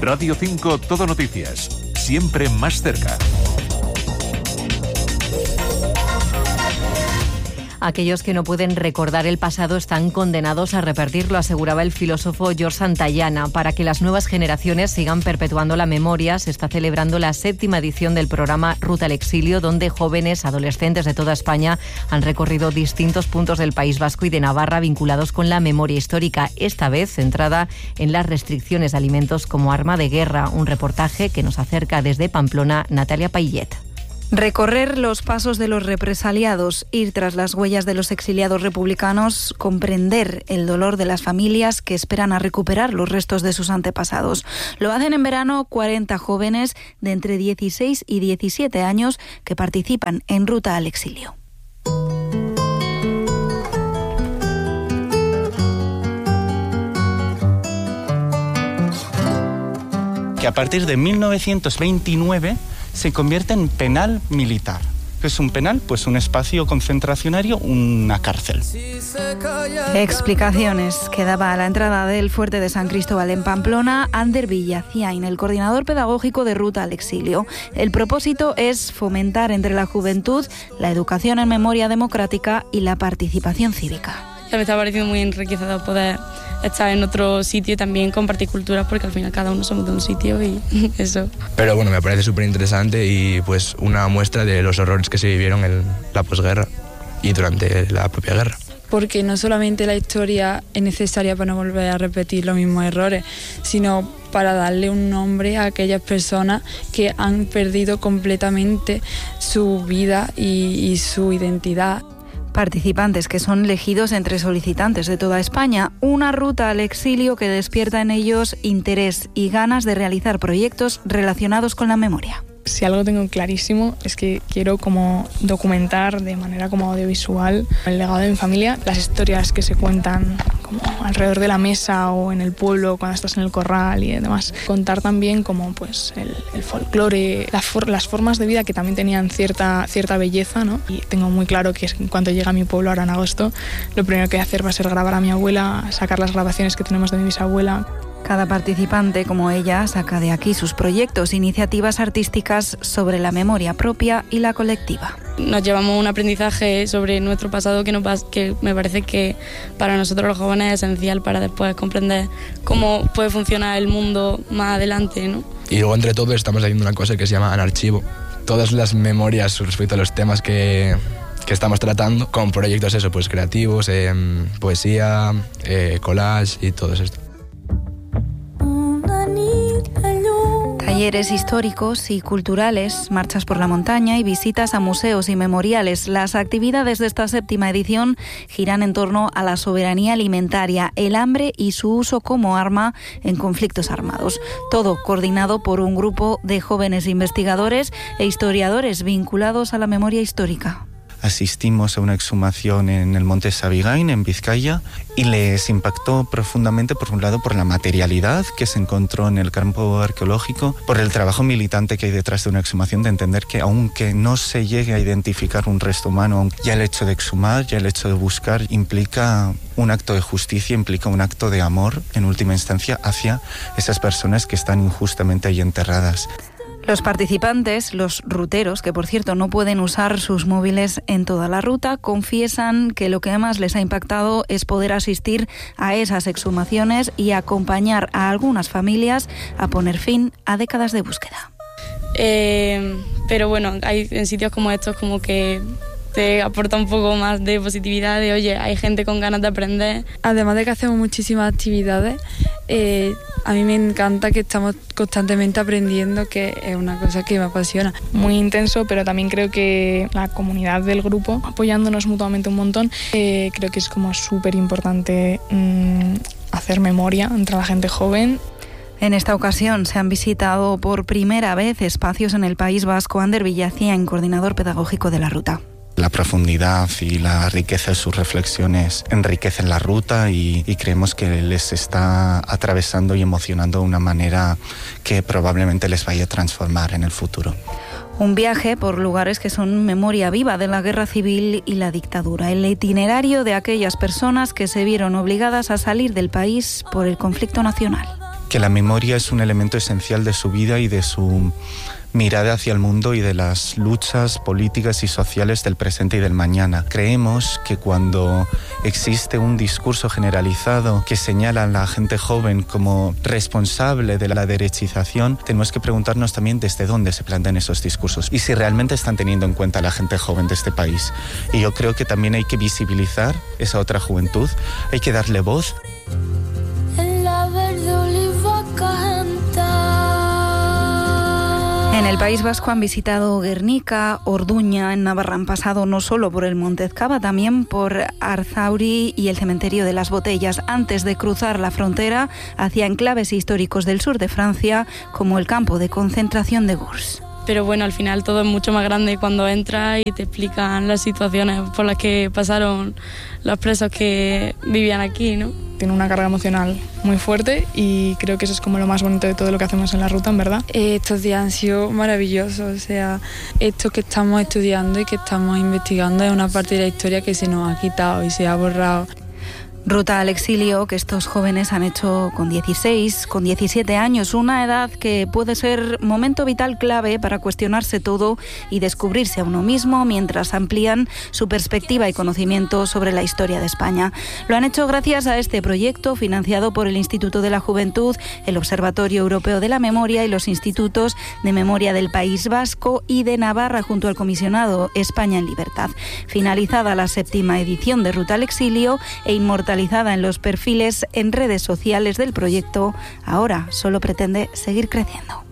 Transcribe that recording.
Radio 5 Todo Noticias, siempre más cerca. Aquellos que no pueden recordar el pasado están condenados a repetirlo, aseguraba el filósofo George Santayana. Para que las nuevas generaciones sigan perpetuando la memoria, se está celebrando la 7ª edición del programa Ruta al Exilio, donde jóvenes, adolescentes de toda España han recorrido distintos puntos del País Vasco y de Navarra vinculados con la memoria histórica, esta vez centrada en las restricciones de alimentos como arma de guerra. Un reportaje que nos acerca desde Pamplona, Natalia Paillet. Recorrer los pasos de los represaliados, ir tras las huellas de los exiliados republicanos, comprender el dolor de las familias que esperan a recuperar los restos de sus antepasados. Lo hacen en verano 40 jóvenes de entre 16 y 17 años que participan en Ruta al Exilio. Que a partir de 1929 se convierte en penal militar. ¿Qué es un penal? Pues un espacio concentracionario, una cárcel. Explicaciones que daba a la entrada del fuerte de San Cristóbal en Pamplona Ander Villaciain, el coordinador pedagógico de Ruta al Exilio. El propósito es fomentar entre la juventud la educación en memoria democrática y la participación cívica. Me está pareciendo muy enriquecedor poder estar en otro sitio y también compartir culturas, porque al final cada uno somos de un sitio y eso. Pero bueno, me parece súper interesante y pues una muestra de los horrores que se vivieron en la posguerra y durante la propia guerra. Porque no solamente la historia es necesaria para no volver a repetir los mismos errores, sino para darle un nombre a aquellas personas que han perdido completamente su vida y su identidad. Participantes que son elegidos entre solicitantes de toda España. Una ruta al exilio que despierta en ellos interés y ganas de realizar proyectos relacionados con la memoria. Si algo tengo clarísimo es que quiero como documentar de manera como audiovisual el legado de mi familia, las historias que se cuentan como alrededor de la mesa o en el pueblo cuando estás en el corral y demás. Contar también como pues el folclore, las formas de vida que también tenían cierta belleza, ¿no? Y tengo muy claro que en cuanto llegue a mi pueblo ahora en agosto, lo primero que voy a hacer va a ser grabar a mi abuela, sacar las grabaciones que tenemos de mi bisabuela. Cada participante, como ella, saca de aquí sus proyectos, iniciativas artísticas sobre la memoria propia y la colectiva. Nos llevamos un aprendizaje sobre nuestro pasado que me parece que para nosotros los jóvenes es esencial para después comprender cómo puede funcionar el mundo más adelante, ¿no? Y luego entre todos estamos haciendo una cosa que se llama Anarchivo. Todas las memorias respecto a los temas que estamos tratando, con proyectos pues creativos, poesía, collage y todo esto. Talleres históricos y culturales, marchas por la montaña y visitas a museos y memoriales. Las actividades de esta 7ª edición giran en torno a la soberanía alimentaria, el hambre y su uso como arma en conflictos armados. Todo coordinado por un grupo de jóvenes investigadores e historiadores vinculados a la memoria histórica. Asistimos a una exhumación en el Monte Sabigain, en Vizcaya, y les impactó profundamente, por un lado, por la materialidad que se encontró en el campo arqueológico, por el trabajo militante que hay detrás de una exhumación, de entender que aunque no se llegue a identificar un resto humano, ya el hecho de exhumar, ya el hecho de buscar, implica un acto de justicia, implica un acto de amor, en última instancia, hacia esas personas que están injustamente ahí enterradas. Los participantes, los ruteros, que por cierto no pueden usar sus móviles en toda la ruta, confiesan que lo que más les ha impactado es poder asistir a esas exhumaciones y acompañar a algunas familias a poner fin a décadas de búsqueda. Pero bueno, hay en sitios como estos como que te aporta un poco más de positividad, de oye, hay gente con ganas de aprender. Además de que hacemos muchísimas actividades, a mí me encanta que estamos constantemente aprendiendo, que es una cosa que me apasiona. Muy intenso, pero también creo que la comunidad del grupo, apoyándonos mutuamente un montón, creo que es como súper importante hacer memoria entre la gente joven. En esta ocasión se han visitado por primera vez espacios en el País Vasco. Ander Villaciain, coordinador pedagógico de la ruta. La profundidad y la riqueza de sus reflexiones enriquecen la ruta y creemos que les está atravesando y emocionando de una manera que probablemente les vaya a transformar en el futuro. Un viaje por lugares que son memoria viva de la guerra civil y la dictadura. El itinerario de aquellas personas que se vieron obligadas a salir del país por el conflicto nacional. que la memoria es un elemento esencial de su vida y de su mirada hacia el mundo y de las luchas políticas y sociales del presente y del mañana. Creemos que cuando existe un discurso generalizado que señala a la gente joven como responsable de la derechización, tenemos que preguntarnos también desde dónde se plantean esos discursos y si realmente están teniendo en cuenta a la gente joven de este país. Y yo creo que también hay que visibilizar esa otra juventud, hay que darle voz. En el País Vasco han visitado Guernica, Orduña, en Navarra han pasado no solo por el Monte Ezcaba, también por Arzauri y el Cementerio de las Botellas, antes de cruzar la frontera hacia enclaves históricos del sur de Francia, como el campo de concentración de Gurs. Pero bueno, al final todo es mucho más grande cuando entras y te explican las situaciones por las que pasaron los presos que vivían aquí, ¿no? Tiene una carga emocional muy fuerte y creo que eso es como lo más bonito de todo lo que hacemos en la ruta, en verdad. Estos días han sido maravillosos, o sea, esto que estamos estudiando y que estamos investigando es una parte de la historia que se nos ha quitado y se ha borrado. Ruta al exilio que estos jóvenes han hecho con 16, con 17 años, una edad que puede ser momento vital clave para cuestionarse todo y descubrirse a uno mismo mientras amplían su perspectiva y conocimiento sobre la historia de España. Lo han hecho gracias a este proyecto financiado por el Instituto de la Juventud, el Observatorio Europeo de la Memoria y los Institutos de Memoria del País Vasco y de Navarra junto al comisionado España en Libertad. Finalizada la 7ª edición de Ruta al exilio e inmortalizada en los perfiles en redes sociales del proyecto, ahora solo pretende seguir creciendo.